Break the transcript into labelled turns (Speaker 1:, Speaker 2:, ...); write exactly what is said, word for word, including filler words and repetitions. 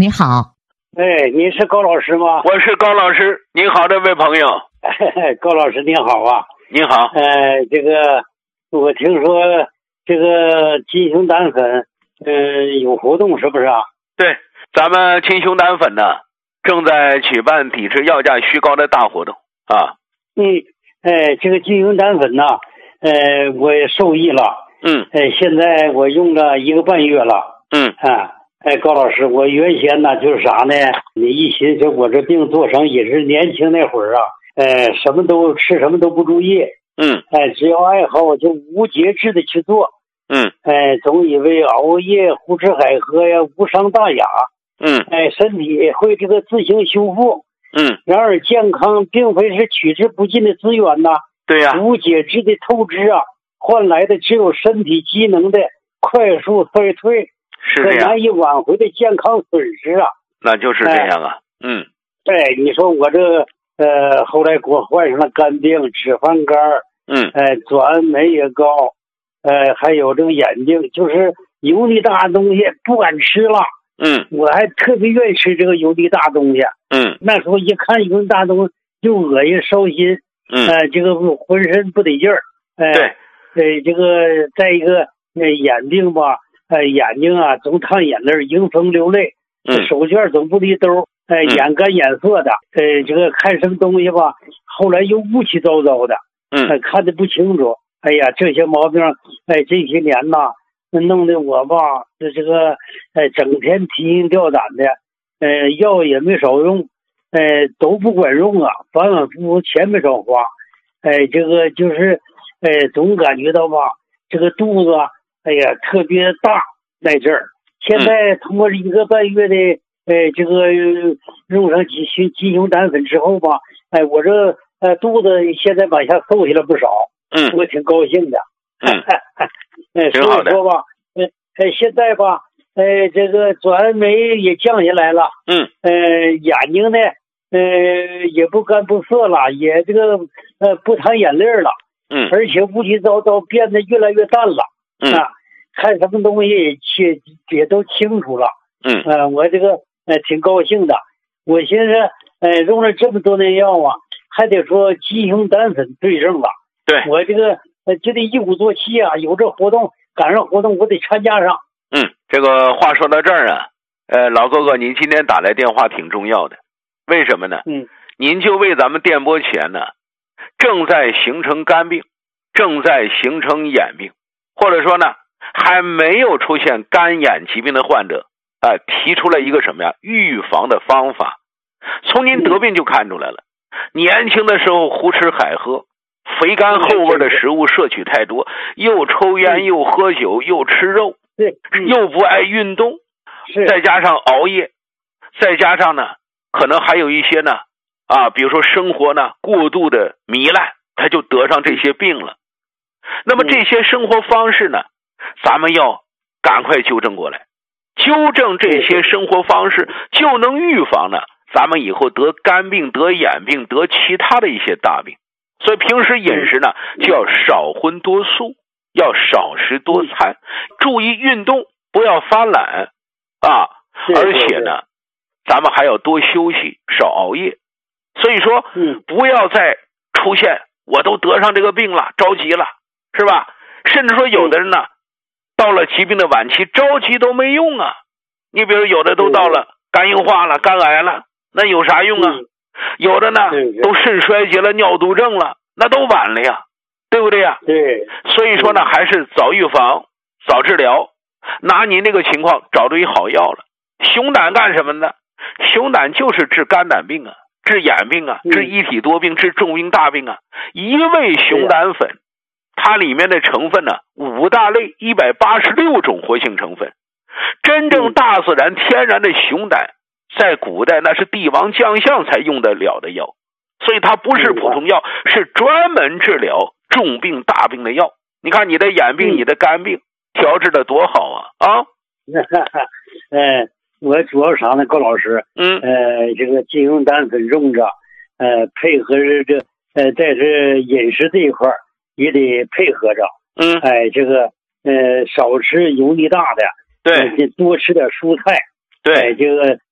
Speaker 1: 你好。
Speaker 2: 哎，您是高老师吗？
Speaker 3: 我是高老师，您好，这位朋友。
Speaker 2: 高老师您好啊。
Speaker 3: 您好。
Speaker 2: 呃，这个我听说这个金熊胆粉，呃，有活动是不是啊？
Speaker 3: 对，咱们金熊胆粉呢，正在举办抵制药价虚高的大活动啊。
Speaker 2: 嗯，哎，这个金熊胆粉呢，呃，我也受益了。
Speaker 3: 嗯。
Speaker 2: 哎，现在我用了一个半月了。
Speaker 3: 嗯。
Speaker 2: 啊。哎，高老师，我原先呢就是啥呢？你一寻思我这病做成也是年轻那会儿啊，呃，什么都吃什么都不注意。
Speaker 3: 嗯。
Speaker 2: 哎，只要爱好我就无节制的去做。
Speaker 3: 嗯。
Speaker 2: 哎，总以为熬夜、胡吃海喝呀无伤大雅。
Speaker 3: 嗯。
Speaker 2: 哎，身体会这个自行修复。
Speaker 3: 嗯。
Speaker 2: 然而健康并非是取之不尽的资源呐。
Speaker 3: 对呀、啊。
Speaker 2: 无节制的透支啊，换来的只有身体机能的快速衰退。
Speaker 3: 是这样，
Speaker 2: 难以挽回的健康损失啊！
Speaker 3: 那就是这样啊。哎、嗯，
Speaker 2: 对，你说我这呃，后来给我患上了肝病、脂肪肝，
Speaker 3: 嗯，
Speaker 2: 呃，转酶也高，呃，还有这个眼睛，就是油腻大的东西不敢吃了。
Speaker 3: 嗯，
Speaker 2: 我还特别愿意吃这个油腻大东西。
Speaker 3: 嗯，
Speaker 2: 那时候一看油腻大东西就恶心烧心。
Speaker 3: 嗯，
Speaker 2: 呃，这个浑身不得劲儿。呃、
Speaker 3: 对，
Speaker 2: 呃，这个再一个那、呃、眼病吧。呃，眼睛啊总淌眼泪，迎风流泪，
Speaker 3: 嗯，
Speaker 2: 手绢总不离兜，呃，
Speaker 3: 嗯、
Speaker 2: 眼干眼涩的，呃，这个看什么东西吧，后来又乌七糟糟的，
Speaker 3: 嗯、
Speaker 2: 呃，看得不清楚。哎呀，这些毛病，哎、呃，这些年呐，弄得我吧，这这个，呃，整天提心吊胆的，呃，药也没少用，呃，都不管用啊，反反复复钱没少花，哎、呃，这个就是，呃，总感觉到吧，这个肚子。哎呀，特别大在这儿。现在通过一个半月的，呃，这个用上鸡熊鸡熊胆粉之后吧，哎，我这呃肚子现在往下瘦下来不少。
Speaker 3: 嗯，
Speaker 2: 我挺高兴的。
Speaker 3: 嗯，
Speaker 2: 呃，
Speaker 3: 挺好的。
Speaker 2: 所以说吧，呃，呃，现在吧，呃，这个转酶也降下来了。
Speaker 3: 嗯。
Speaker 2: 呃，眼睛呢，呃，也不干不涩了，也这个呃不淌眼泪了。
Speaker 3: 嗯。
Speaker 2: 而且乌七糟糟变得越来越淡了。
Speaker 3: 嗯、
Speaker 2: 啊，看什么东西也也也都清楚了。
Speaker 3: 嗯，
Speaker 2: 呃，我这个呃挺高兴的。我寻思，呃，用了这么多年药啊，还得说鸡熊胆粉对症了。
Speaker 3: 对，
Speaker 2: 我这个呃就得一鼓作气啊，有这活动，赶上活动我得参加上。
Speaker 3: 嗯，这个话说到这儿啊，呃，老哥哥，您今天打来电话挺重要的，为什么呢？
Speaker 2: 嗯，
Speaker 3: 您就为咱们电波前呢，正在形成肝病，正在形成眼病。或者说呢，还没有出现肝眼疾病的患者啊、呃，提出了一个什么呀？预防的方法。从您得病就看出来了，年轻的时候胡吃海喝，肥甘厚味的食物摄取太多，又抽烟又喝酒又吃肉，
Speaker 2: 对，
Speaker 3: 又不爱运动，再加上熬夜，再加上呢，可能还有一些呢啊，比如说生活呢过度的糜烂，他就得上这些病了。那么这些生活方式呢，咱们要赶快纠正过来，纠正这些生活方式就能预防呢咱们以后得肝病、得眼病、得其他的一些大病。所以平时饮食呢就要少荤多素，要少食多餐，注意运动，不要发懒啊，而且呢咱们还要多休息，少熬夜。所以说不要再出现我都得上这个病了，着急了，是吧？甚至说有的人呢，到了疾病的晚期，着急都没用啊。你比如有的都到了肝硬化了、肝癌了，那有啥用啊？有的呢都肾衰竭了、尿毒症了，那都晚了呀，对不对呀？
Speaker 2: 对。
Speaker 3: 所以说呢，还是早预防、早治疗，拿您这个情况找对好药了。熊胆干什么呢？熊胆就是治肝胆病啊，治眼病啊，治一体多病，治重病大病啊。一味熊胆粉，它里面的成分呢，五大类一百八十六种活性成分。真正大自然天然的熊胆，在古代那是帝王将相才用得了的药，所以它不是普通药，是专门治疗重病大病的药。你看你的眼病、你的肝病调治的多好啊啊！
Speaker 2: 呃，我主要啥呢，高老师？
Speaker 3: 嗯，
Speaker 2: 呃，这个金熊胆粉用着，呃，配合着这呃，在这饮食这一块也得配合着。
Speaker 3: 嗯，
Speaker 2: 哎，这个呃，少吃油腻大的。
Speaker 3: 对，
Speaker 2: 多吃点蔬菜。
Speaker 3: 对，
Speaker 2: 哎，这个